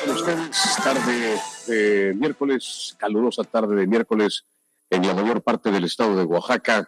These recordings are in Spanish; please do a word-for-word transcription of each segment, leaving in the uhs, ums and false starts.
con ustedes, tarde de miércoles, calurosa tarde de miércoles en la mayor parte del estado de Oaxaca,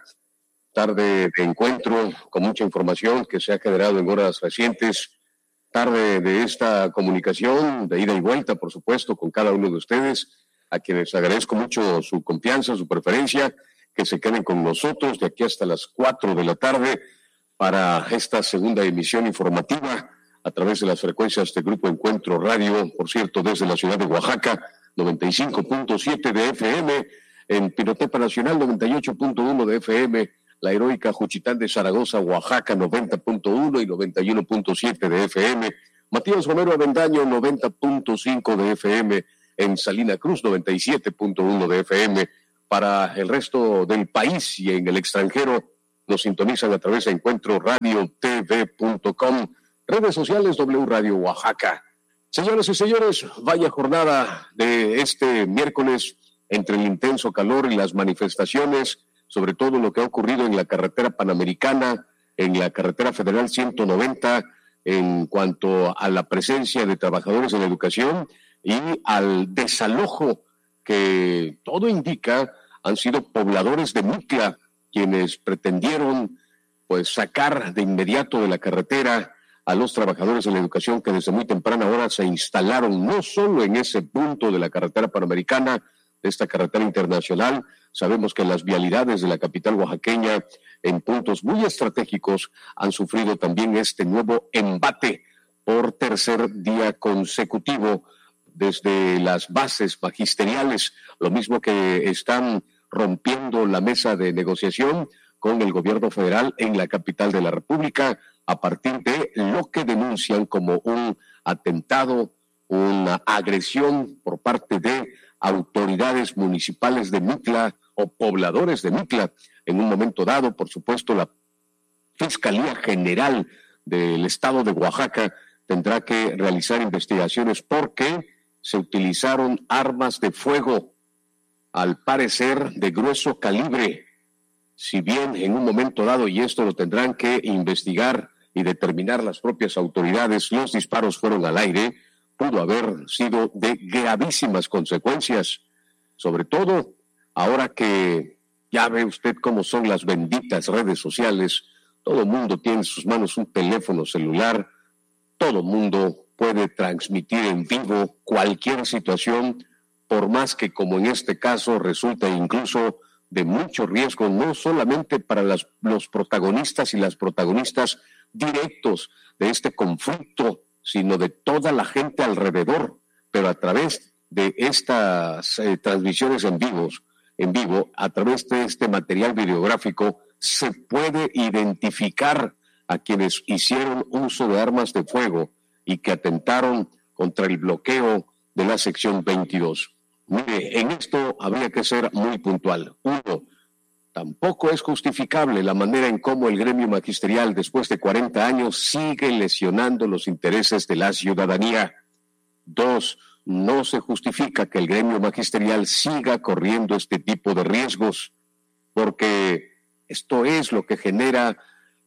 tarde de encuentro con mucha información que se ha generado en horas recientes, tarde de esta comunicación de ida y vuelta, por supuesto, con cada uno de ustedes, a quienes agradezco mucho su confianza, su preferencia, que se queden con nosotros de aquí hasta las cuatro de la tarde para esta segunda emisión informativa a través de las frecuencias de Grupo Encuentro Radio, por cierto, desde la ciudad de Oaxaca, noventa y cinco punto siete de F M, en Pinotepa Nacional, noventa y ocho punto uno de F M, la heroica Juchitán de Zaragoza, Oaxaca, noventa punto uno y noventa y uno punto siete de F M, Matías Romero Avendaño, noventa punto cinco de F M, en Salina Cruz, noventa y siete punto uno de F M, para el resto del país y en el extranjero, nos sintonizan a través de encuentro radio t v punto com, redes sociales W Radio Oaxaca. Señoras y señores, vaya jornada de este miércoles entre el intenso calor y las manifestaciones, sobre todo lo que ha ocurrido en la carretera panamericana, en la carretera federal ciento noventa, en cuanto a la presencia de trabajadores en la educación y al desalojo que todo indica han sido pobladores de Mitla quienes pretendieron pues sacar de inmediato de la carretera a los trabajadores de la educación que desde muy temprana hora se instalaron no solo en ese punto de la carretera panamericana, de esta carretera internacional. Sabemos que las vialidades de la capital oaxaqueña en puntos muy estratégicos han sufrido también este nuevo embate por tercer día consecutivo desde las bases magisteriales, lo mismo que están rompiendo la mesa de negociación con el gobierno federal en la capital de la República a partir de lo que denuncian como un atentado, una agresión por parte de autoridades municipales de Mitla o pobladores de Mitla. En un momento dado, por supuesto, la Fiscalía General del Estado de Oaxaca tendrá que realizar investigaciones porque se utilizaron armas de fuego, al parecer de grueso calibre. Si bien en un momento dado, y esto lo tendrán que investigar y determinar las propias autoridades, los disparos fueron al aire, pudo haber sido de gravísimas consecuencias, sobre todo ahora que ya ve usted cómo son las benditas redes sociales. Todo mundo tiene en sus manos un teléfono celular, todo mundo puede transmitir en vivo cualquier situación, por más que, como en este caso, resulta incluso de mucho riesgo, no solamente para las, los protagonistas y las protagonistas directos de este conflicto, sino de toda la gente alrededor, pero a través de estas eh, transmisiones en vivos, en vivo, a través de este material videográfico, se puede identificar a quienes hicieron uso de armas de fuego y que atentaron contra el bloqueo de la sección veintidós. Mire, en esto habría que ser muy puntual. Uno, tampoco es justificable la manera en cómo el gremio magisterial, después de cuarenta años, sigue lesionando los intereses de la ciudadanía. Dos, no se justifica que el gremio magisterial siga corriendo este tipo de riesgos, porque esto es lo que genera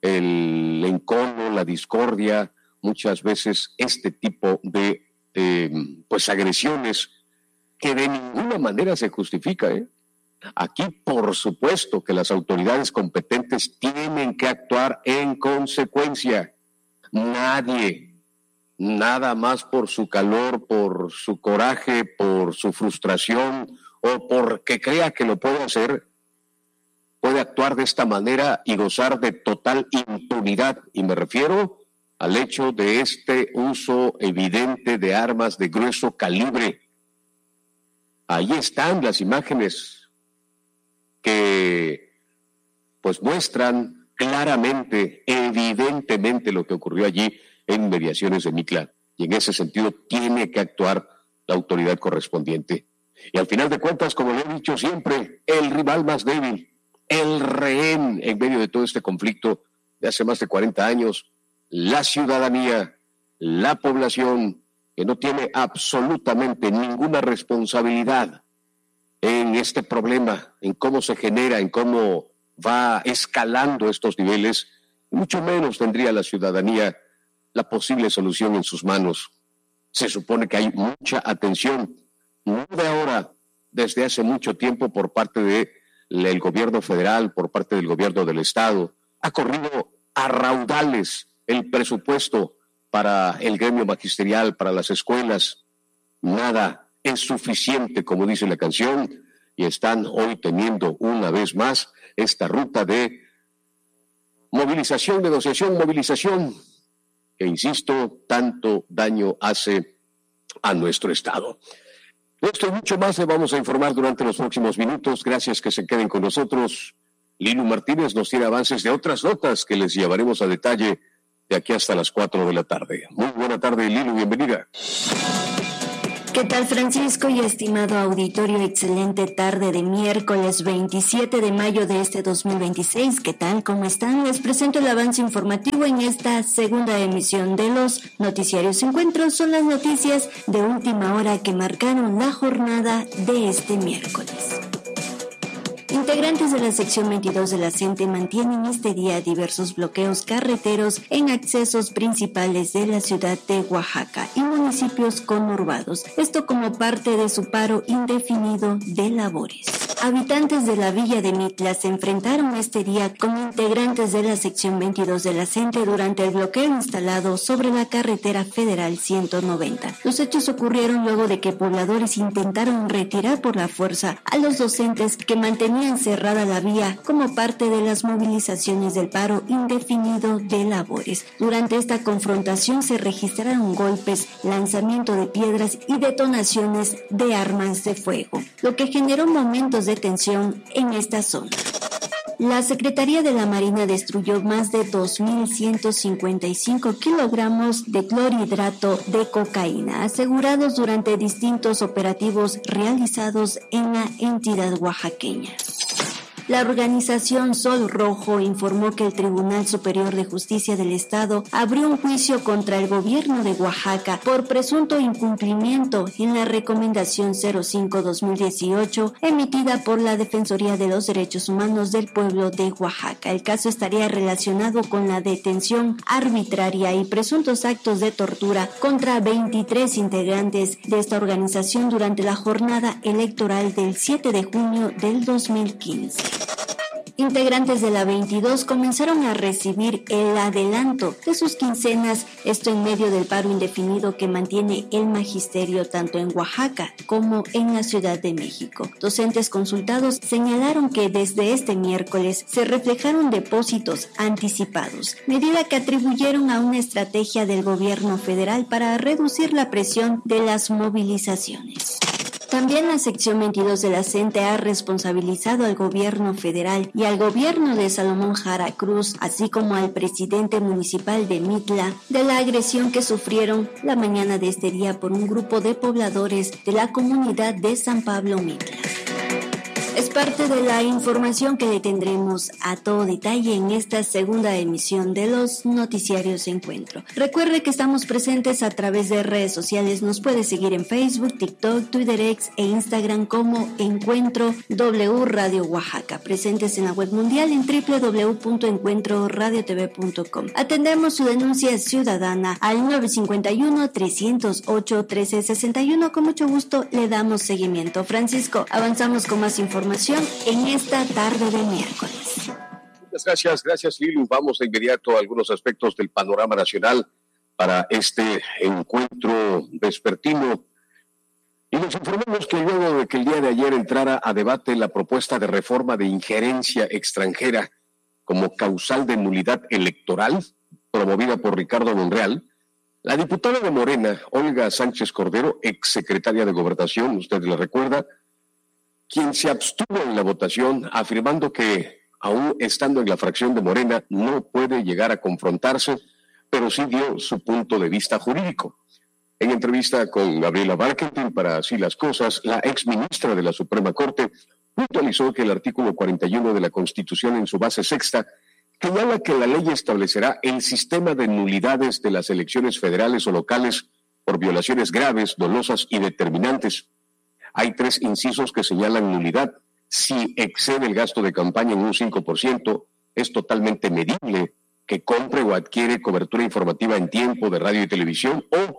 el encono, la discordia, muchas veces este tipo de eh, pues agresiones que de ninguna manera se justifica, ¿eh? Aquí, por supuesto, que las autoridades competentes tienen que actuar en consecuencia. Nadie, nada más por su calor, por su coraje, por su frustración o porque crea que lo puede hacer, puede actuar de esta manera y gozar de total impunidad. Y me refiero al hecho de este uso evidente de armas de grueso calibre. Ahí están las imágenes que pues muestran claramente, evidentemente lo que ocurrió allí en inmediaciones de Mitla. Y en ese sentido tiene que actuar la autoridad correspondiente. Y al final de cuentas, como lo he dicho siempre, el rival más débil, el rehén en medio de todo este conflicto de hace más de cuarenta años, la ciudadanía, la población, que no tiene absolutamente ninguna responsabilidad en este problema, en cómo se genera, en cómo va escalando estos niveles, mucho menos tendría la ciudadanía la posible solución en sus manos. se supone que hay mucha atención, no de ahora, desde hace mucho tiempo por parte del gobierno federal, por parte del gobierno del estado. Ha corrido a raudales el presupuesto para el gremio magisterial, para las escuelas. Nada es suficiente, como dice la canción, y están hoy teniendo una vez más esta ruta de movilización, negociación, movilización, que, insisto, tanto daño hace a nuestro estado. Esto y mucho más le vamos a informar durante los próximos minutos. Gracias que se queden con nosotros. Lilu Martínez nos tiene avances de otras notas que les llevaremos a detalle de aquí hasta las cuatro de la tarde. Muy buena tarde, Lilu, bienvenida. ¿Qué tal, Francisco y estimado auditorio? Excelente tarde de miércoles veintisiete de mayo de este dos mil veintiséis. ¿Qué tal? ¿Cómo están? Les presento el avance informativo en esta segunda emisión de los Noticiarios Encuentros. Son las noticias de última hora que marcaron la jornada de este miércoles. Integrantes de la sección veintidós de la CENTE mantienen este día diversos bloqueos carreteros en accesos principales de la ciudad de Oaxaca y municipios conurbados, esto como parte de su paro indefinido de labores. Habitantes de la villa de Mitla se enfrentaron este día con integrantes de la sección veintidós de la CENTE durante el bloqueo instalado sobre la carretera federal ciento noventa. Los hechos ocurrieron luego de que pobladores intentaron retirar por la fuerza a los docentes que mantenían cerrada la vía como parte de las movilizaciones del paro indefinido de labores. Durante esta confrontación se registraron golpes, lanzamiento de piedras y detonaciones de armas de fuego, lo que generó momentos de tensión en esta zona. La Secretaría de la Marina destruyó más de dos mil ciento cincuenta y cinco kilogramos de clorhidrato de cocaína, asegurados durante distintos operativos realizados en la entidad oaxaqueña. La organización Sol Rojo informó que el Tribunal Superior de Justicia del Estado abrió un juicio contra el gobierno de Oaxaca por presunto incumplimiento en la recomendación cero cinco guión dos mil dieciocho emitida por la Defensoría de los Derechos Humanos del Pueblo de Oaxaca. El caso estaría relacionado con la detención arbitraria y presuntos actos de tortura contra veintitrés integrantes de esta organización durante la jornada electoral del siete de junio del dos mil quince. Integrantes de la veintidós comenzaron a recibir el adelanto de sus quincenas, esto en medio del paro indefinido que mantiene el magisterio tanto en Oaxaca como en la Ciudad de México. Docentes consultados señalaron que desde este miércoles se reflejaron depósitos anticipados, medida que atribuyeron a una estrategia del gobierno federal para reducir la presión de las movilizaciones. También la sección veintidós de la CENTE ha responsabilizado al gobierno federal y al gobierno de Salomón Jara Cruz, así como al presidente municipal de Mitla, de la agresión que sufrieron la mañana de este día por un grupo de pobladores de la comunidad de San Pablo Mitla. Es parte de la información que le tendremos a todo detalle en esta segunda emisión de los Noticiarios Encuentro. Recuerde que estamos presentes a través de redes sociales. Nos puede seguir en Facebook, TikTok, Twitter X e Instagram como Encuentro W Radio Oaxaca. Presentes en la web mundial en doble u doble u doble u punto encuentro radio t v punto com. Atendemos su denuncia ciudadana al nueve cinco uno, tres cero ocho, uno tres seis uno. Con mucho gusto le damos seguimiento. Francisco, avanzamos con más información en esta tarde de miércoles. Muchas gracias, gracias Lilu. Vamos de inmediato a algunos aspectos del panorama nacional para este encuentro vespertino. Y nos informamos que luego de que el día de ayer entrara a debate la propuesta de reforma de injerencia extranjera como causal de nulidad electoral, promovida por Ricardo Monreal, la diputada de Morena, Olga Sánchez Cordero, exsecretaria de Gobernación, usted le recuerda, quien se abstuvo en la votación, afirmando que, aún estando en la fracción de Morena, no puede llegar a confrontarse, pero sí dio su punto de vista jurídico. En entrevista con Gabriela Barkentin para Así las Cosas, la exministra de la Suprema Corte puntualizó que el artículo cuarenta y uno de la Constitución en su base sexta señala que la ley establecerá el sistema de nulidades de las elecciones federales o locales por violaciones graves, dolosas y determinantes. Hay tres incisos que señalan nulidad. Si excede el gasto de campaña en un cinco por ciento, es totalmente medible, que compre o adquiere cobertura informativa en tiempo de radio y televisión, o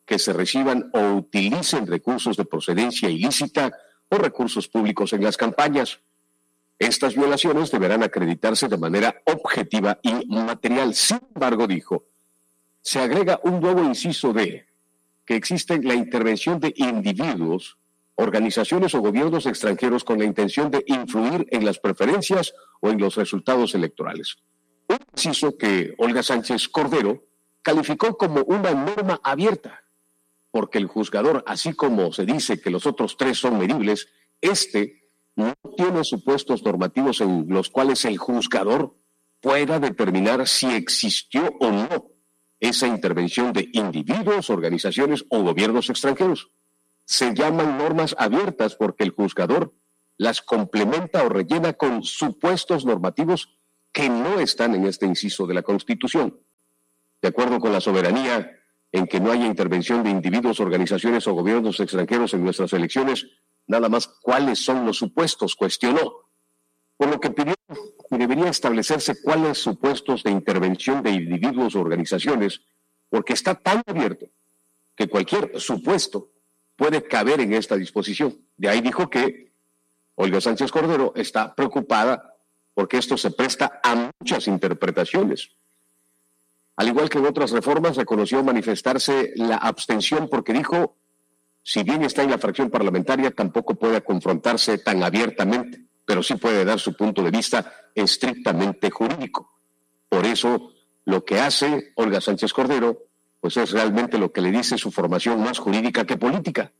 que se reciban o utilicen recursos de procedencia ilícita o recursos públicos en las campañas. Estas violaciones deberán acreditarse de manera objetiva y material. Sin embargo, dijo, se agrega un nuevo inciso de que existe la intervención de individuos, organizaciones o gobiernos extranjeros con la intención de influir en las preferencias o en los resultados electorales. Un inciso que Olga Sánchez Cordero calificó como una norma abierta, porque el juzgador, así como se dice que los otros tres son medibles, este no tiene supuestos normativos en los cuales el juzgador pueda determinar si existió o no esa intervención de individuos, organizaciones o gobiernos extranjeros. Se llaman normas abiertas porque el juzgador las complementa o rellena con supuestos normativos que no están en este inciso de la Constitución. De acuerdo con la soberanía en que no haya intervención de individuos, organizaciones o gobiernos extranjeros en nuestras elecciones, nada más cuáles son los supuestos, cuestionó. Por lo que pidió que debería establecerse cuáles supuestos de intervención de individuos o organizaciones, porque está tan abierto que cualquier supuesto puede caber en esta disposición. De ahí dijo que Olga Sánchez Cordero está preocupada porque esto se presta a muchas interpretaciones. Al igual que en otras reformas, reconoció manifestarse la abstención porque dijo, si bien está en la fracción parlamentaria, tampoco puede confrontarse tan abiertamente, pero sí puede dar su punto de vista estrictamente jurídico. Por eso, lo que hace Olga Sánchez Cordero, pues es realmente lo que le dice su formación más jurídica que política.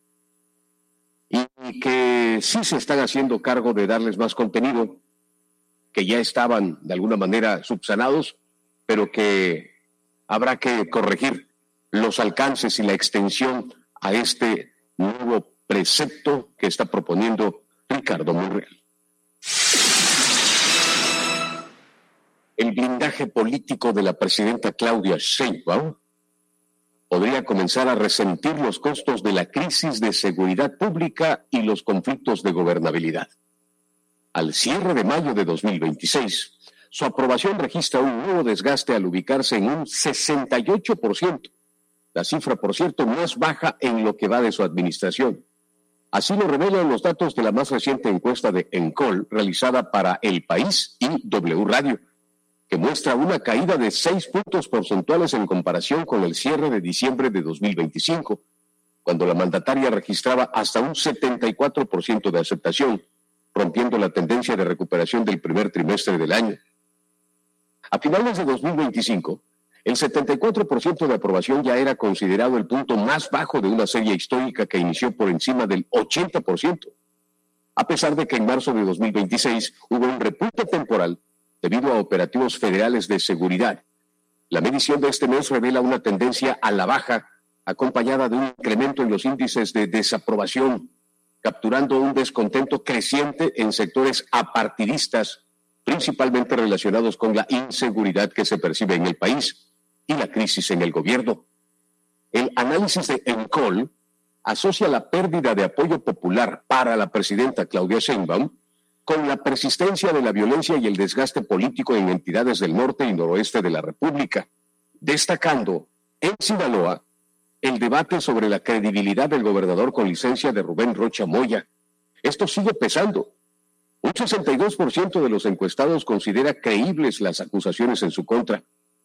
Y que sí se están haciendo cargo de darles más contenido, que ya estaban de alguna manera subsanados, pero que habrá que corregir los alcances y la extensión a este nuevo precepto que está proponiendo Ricardo Monreal. El blindaje político de la presidenta Claudia Sheinbaum podría comenzar a resentir los costos de la crisis de seguridad pública y los conflictos de gobernabilidad. Al cierre de mayo de dos mil veintiséis, su aprobación registra un nuevo desgaste al ubicarse en un sesenta y ocho por ciento, la cifra, por cierto, más baja en lo que va de su administración. Así lo revelan los datos de la más reciente encuesta de ENCOL realizada para El País y W Radio, que muestra una caída de seis puntos porcentuales en comparación con el cierre de diciembre de dos mil veinticinco, cuando la mandataria registraba hasta un setenta y cuatro por ciento de aceptación, rompiendo la tendencia de recuperación del primer trimestre del año. A finales de dos mil veinticinco, el setenta y cuatro por ciento de aprobación ya era considerado el punto más bajo de una serie histórica que inició por encima del ochenta por ciento, a pesar de que en marzo de dos mil veintiséis hubo un repunte temporal debido a operativos federales de seguridad. La medición de este mes revela una tendencia a la baja, acompañada de un incremento en los índices de desaprobación, capturando un descontento creciente en sectores apartidistas, principalmente relacionados con la inseguridad que se percibe en el país y la crisis en el gobierno. El análisis de ENCOL asocia la pérdida de apoyo popular para la presidenta Claudia Sheinbaum con la persistencia de la violencia y el desgaste político en entidades del norte y noroeste de la República, destacando en Sinaloa el debate sobre la credibilidad del gobernador con licencia de Rubén Rocha Moya. Esto sigue pesando. Un sesenta y dos por ciento de los encuestados considera creíbles las acusaciones en su contra,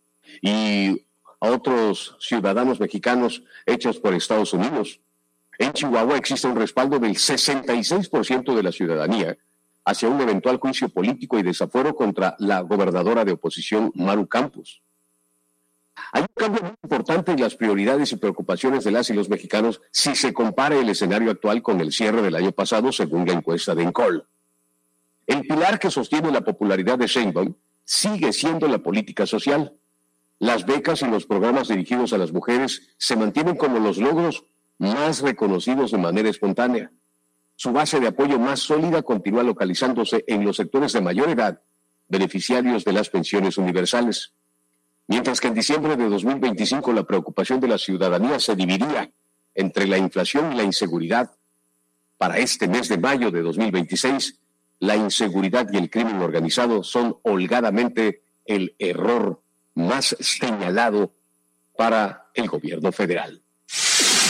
y a otros ciudadanos mexicanos hechos por Estados Unidos. En Chihuahua existe un respaldo del sesenta y seis por ciento de la ciudadanía hacia un eventual juicio político y desafuero contra la gobernadora de oposición, Maru Campos. Hay un cambio muy importante en las prioridades y preocupaciones de las y los mexicanos si se compara el escenario actual con el cierre del año pasado, según la encuesta de ENCOL. El pilar que sostiene la popularidad de Sheinbaum sigue siendo la política social. Las becas y los programas dirigidos a las mujeres se mantienen como los logros más reconocidos de manera espontánea. Su base de apoyo más sólida continúa localizándose en los sectores de mayor edad, beneficiarios de las pensiones universales. Mientras que en diciembre de dos mil veinticinco la preocupación de la ciudadanía se dividía entre la inflación y la inseguridad, para este mes de mayo de dos mil veintiséis, la inseguridad y el crimen organizado son holgadamente el error más señalado para el gobierno federal.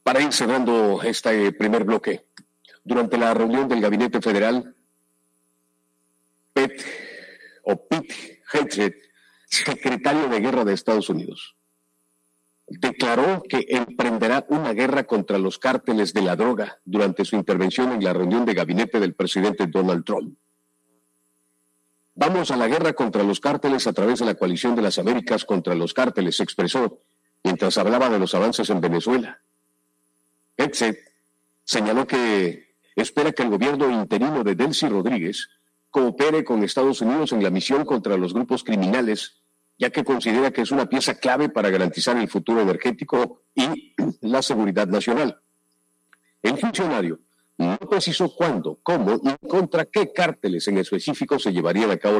Para ir cerrando este primer bloque, durante la reunión del Gabinete Federal, Pete o Pete Hegseth, secretario de Guerra de Estados Unidos, declaró que emprenderá una guerra contra los cárteles de la droga durante su intervención en la reunión de gabinete del presidente Donald Trump. Vamos a la guerra contra los cárteles a través de la coalición de las Américas contra los cárteles, expresó mientras hablaba de los avances en Venezuela. Hegseth señaló que espera que el gobierno interino de Delcy Rodríguez coopere con Estados Unidos en la misión contra los grupos criminales, ya que considera que es una pieza clave para garantizar el futuro energético y la seguridad nacional. El funcionario no precisó cuándo, cómo y contra qué cárteles en específico se llevarían a cabo